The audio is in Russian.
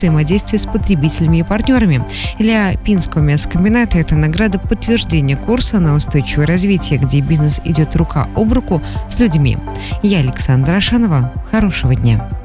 взаимодействия с потребителями и партнерами. Для Пинского мясокомбината это награда подтверждения курса на устойчивое развитие, где бизнес идет рука об руку с людьми. Я Александра Ашанова. Хорошего дня.